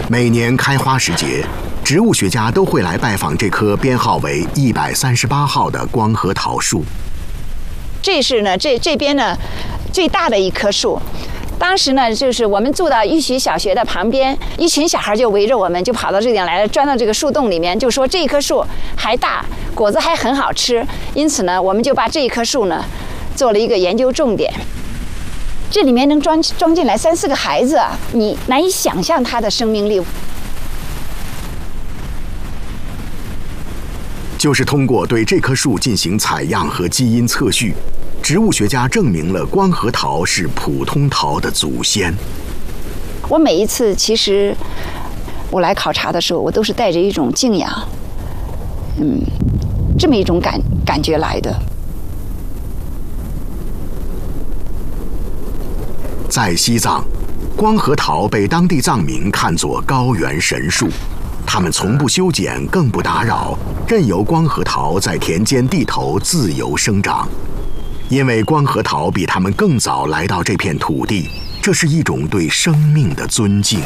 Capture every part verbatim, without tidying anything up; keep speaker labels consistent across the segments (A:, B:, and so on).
A: 每年开花时节，植物学家都会来拜访这棵编号为一百三十八号的光合桃树。
B: 这是呢，这这边呢最大的一棵树。当时呢，就是我们住到玉渠小学的旁边，一群小孩就围着我们，就跑到这里来了，钻到这个树洞里面，就说这棵树还大，果子还很好吃。因此呢，我们就把这一棵树呢做了一个研究重点。这里面能装装进来三四个孩子啊，你难以想象它的生命力。
A: 就是通过对这棵树进行采样和基因测序，植物学家证明了光合桃是普通桃的祖先。
B: 我每一次其实我来考察的时候，我都是带着一种敬仰，嗯，这么一种感感觉来的。
A: 在西藏，光合桃被当地藏民看作高原神树，他们从不修剪，更不打扰，任由光合桃在田间地头自由生长。因为光合桃比他们更早来到这片土地，这是一种对生命的尊敬。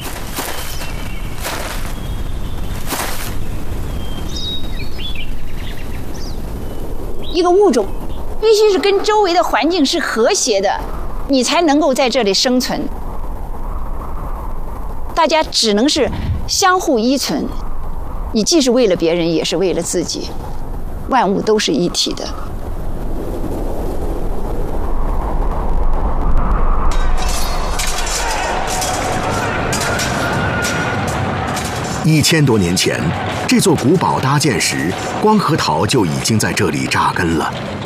B: 一个物种必须是跟周围的环境是和谐的，你才能够在这里生存。大家只能是相互依存，你既是为了别人，也是为了自己，万物都是一体的。
A: 一千多年前，这座古堡搭建时，光合桃就已经在这里扎根了。